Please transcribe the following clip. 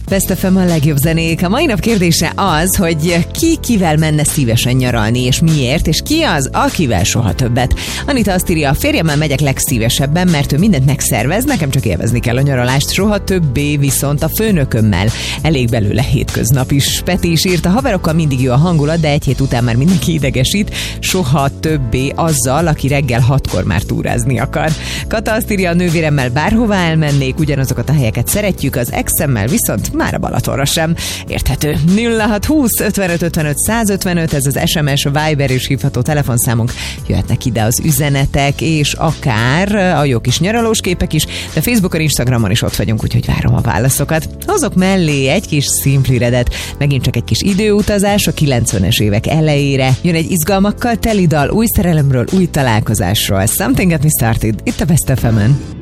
Best FM a legjobb zenék. A mai nap kérdése az, hogy ki kivel menne szívesen nyaralni, és miért, és ki az, akivel soha többet. Anita azt írja, a férjemmel megyek legszívesebben, mert ő mindent megszervez, nekem csak élvezni kell a nyaralást, soha többé viszont a főnökömmel. Elég belőle hétköznap is. Peti is írt, a haverokkal mindig jó a hangulat, de egy hét után már mindenki idegesít, soha többé azzal, aki reggel 6-kor már túrázni akar. Kata azt írja, a nővéremmel bárhová elmennék, ugyanazokat a helyeket szeretjük, az exemmel viszont már a Balatonra sem. Érthető. 0620 55 55 155, ez az SMS, a Viber és hívható telefonszámunk. Jöhetnek ide az üzenetek, és akár a jó kis nyaralós képek is, de Facebookon, Instagramon is ott vagyunk, úgyhogy várom a válaszokat. Hozok mellé egy kis Simply Redet, megint csak egy kis időutazás a 90-es évek elejére. Jön egy izgalmakkal teli dal, új szerelemről, új találkozásról. Something Got Me Started, itt a Best FM-en.